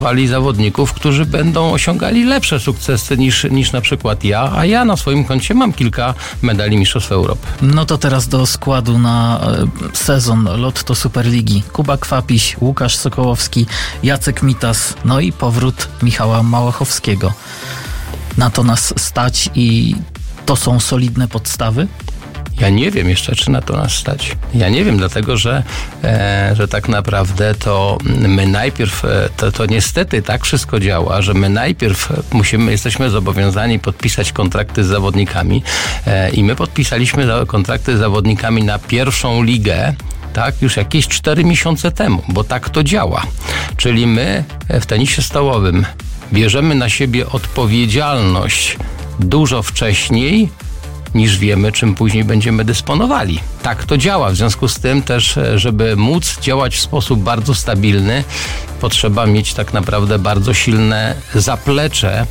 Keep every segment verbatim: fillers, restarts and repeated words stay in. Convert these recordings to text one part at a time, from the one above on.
zawodników, którzy będą osiągali lepsze sukcesy niż, niż na przykład ja, a ja na swoim koncie mam kilka medali Mistrzostw Europy. No to teraz do składu na e, sezon Lotto Superligi. Kuba Kwapiś, Łukasz Sokołowski, Jacek Mitas, no i powrót Michała Małachowskiego. Na to nas stać i to są solidne podstawy? Ja nie wiem jeszcze, czy na to nas stać. Ja nie wiem, dlatego, że, e, że tak naprawdę to my najpierw, e, to, to niestety tak wszystko działa, że my najpierw musimy, jesteśmy zobowiązani podpisać kontrakty z zawodnikami e, i my podpisaliśmy kontrakty z zawodnikami na pierwszą ligę, tak, już jakieś cztery miesiące temu, bo tak to działa. Czyli my w tenisie stołowym bierzemy na siebie odpowiedzialność dużo wcześniej, niż wiemy, czym później będziemy dysponowali. Tak to działa. W związku z tym też, żeby móc działać w sposób bardzo stabilny, potrzeba mieć tak naprawdę bardzo silne zaplecze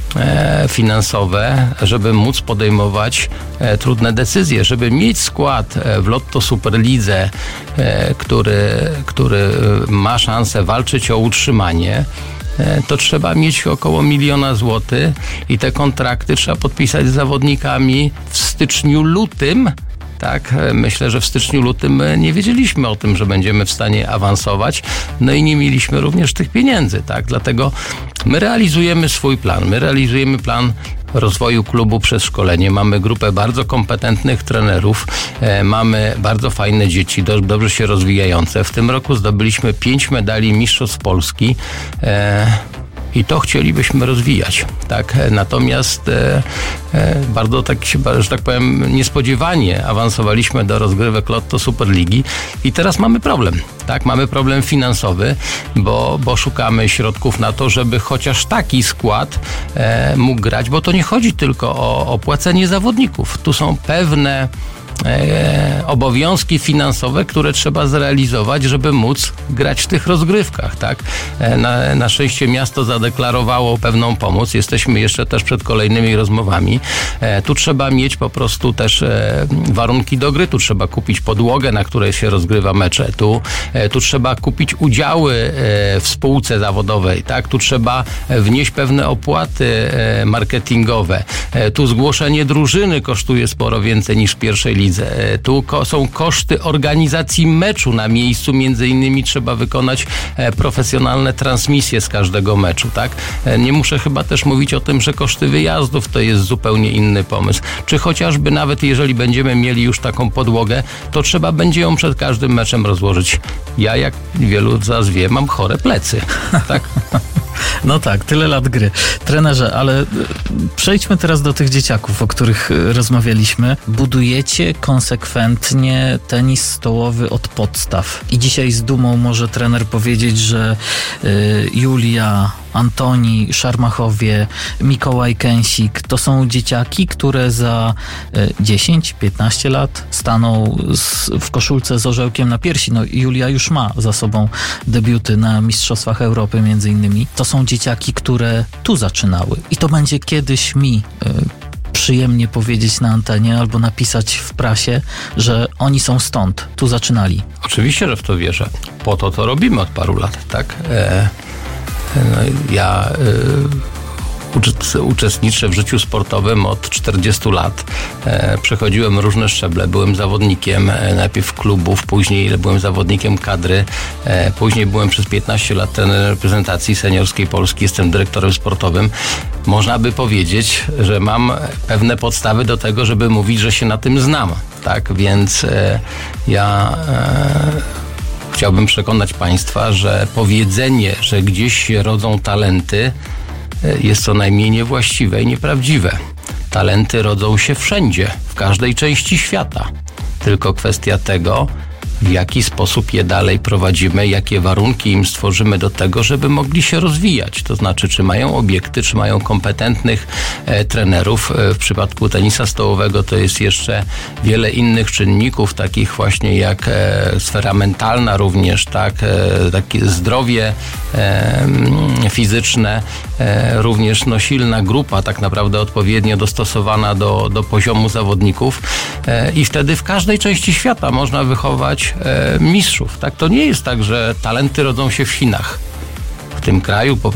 e, finansowe, żeby móc podejmować e, trudne decyzje. Żeby mieć skład e, w Lotto Superlidze, e, który, który ma szansę walczyć o utrzymanie, to trzeba mieć około miliona złotych i te kontrakty trzeba podpisać z zawodnikami w styczniu, lutym. Tak, myślę, że w styczniu, lutym nie wiedzieliśmy o tym, że będziemy w stanie awansować, no i nie mieliśmy również tych pieniędzy, tak, dlatego my realizujemy swój plan, my realizujemy plan rozwoju klubu przez szkolenie. Mamy grupę bardzo kompetentnych trenerów, e, mamy bardzo fajne dzieci, do, dobrze się rozwijające. W tym roku zdobyliśmy pięć medali Mistrzostw Polski. E, I to chcielibyśmy rozwijać, tak? Natomiast e, e, bardzo tak się, że tak powiem, niespodziewanie awansowaliśmy do rozgrywek Lotto Superligi i teraz mamy problem, tak? Mamy problem finansowy, bo, bo szukamy środków na to, żeby chociaż taki skład e, mógł grać, bo to nie chodzi tylko o opłacenie zawodników. Tu są pewne E, obowiązki finansowe, które trzeba zrealizować, żeby móc grać w tych rozgrywkach, tak? E, na, na szczęście miasto zadeklarowało pewną pomoc. Jesteśmy jeszcze też przed kolejnymi rozmowami. E, tu trzeba mieć po prostu też e, warunki do gry. Tu trzeba kupić podłogę, na której się rozgrywa mecze. Tu, e, tu trzeba kupić udziały e, w spółce zawodowej, tak? Tu trzeba wnieść pewne opłaty e, marketingowe. E, tu zgłoszenie drużyny kosztuje sporo więcej niż w pierwszej lidze. Tu ko- są koszty organizacji meczu na miejscu, między innymi trzeba wykonać e, profesjonalne transmisje z każdego meczu, tak? E, nie muszę chyba też mówić o tym, że koszty wyjazdów to jest zupełnie inny pomysł. Czy chociażby nawet jeżeli będziemy mieli już taką podłogę, to trzeba będzie ją przed każdym meczem rozłożyć. Ja, jak wielu z was wie, mam chore plecy, tak? No tak, tyle lat gry. Trenerze, ale przejdźmy teraz do tych dzieciaków, o których rozmawialiśmy. Budujecie konsekwentnie tenis stołowy od podstaw. I dzisiaj z dumą może trener powiedzieć, że y, Julia, Antoni, Szarmachowie, Mikołaj Kęsik to są dzieciaki, które za dziesięć piętnaście lat staną z, w koszulce z orzełkiem na piersi. No Julia już ma za sobą debiuty na Mistrzostwach Europy między innymi. To są dzieciaki, które tu zaczynały. I to będzie kiedyś mi y, przyjemnie powiedzieć na antenie albo napisać w prasie, że oni są stąd, tu zaczynali. Oczywiście, że w to wierzę. Po to to robimy od paru lat, tak? E- No, ja y, ucz- uczestniczę w życiu sportowym od czterdziestu lat. E, przechodziłem różne szczeble. Byłem zawodnikiem e, najpierw klubów, później byłem zawodnikiem kadry. E, później byłem przez piętnaście lat trenerem reprezentacji seniorskiej Polski. Jestem dyrektorem sportowym. Można by powiedzieć, że mam pewne podstawy do tego, żeby mówić, że się na tym znam. Tak, więc e, ja... E, Chciałbym przekonać Państwa, że powiedzenie, że gdzieś się rodzą talenty, jest co najmniej niewłaściwe i nieprawdziwe. Talenty rodzą się wszędzie, w każdej części świata. Tylko kwestia tego, w jaki sposób je dalej prowadzimy, jakie warunki im stworzymy do tego, żeby mogli się rozwijać. To znaczy, czy mają obiekty, czy mają kompetentnych e, trenerów. E, w przypadku tenisa stołowego to jest jeszcze wiele innych czynników, takich właśnie jak e, sfera mentalna również, tak, e, takie zdrowie e, fizyczne, e, również no, silna grupa, tak naprawdę odpowiednio dostosowana do, do poziomu zawodników e, i wtedy w każdej części świata można wychować mistrzów. Tak? To nie jest tak, że talenty rodzą się w Chinach. tym kraju, po